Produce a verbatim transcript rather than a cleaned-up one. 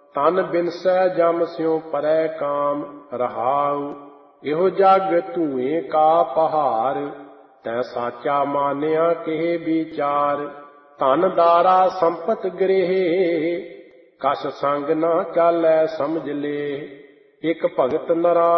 ਤਨ ਬਿਨਸੈ ਜਮ ਸਿਉ ਪਰੈ ਕਾਮ ਰਹਾਉ। ਇਹੋ ਜਗ ਧੂਏ ਕਾ ਪਹਾਰ, ਤੈ ਸਾਚਾ ਮਾਨਿਆ ਕਿਹ ਵਿਚਾਰ। ਧਨ ਦਾਰਾ ਸੰਪਤ ਗ੍ਰਹਿ, ਕਛ ਸੰਗ ਨਾ ਚਾਲੈ ਸਮਝ ਲੇ। ਇਕ ਭਗਤ ਨਾਰਾਇਣ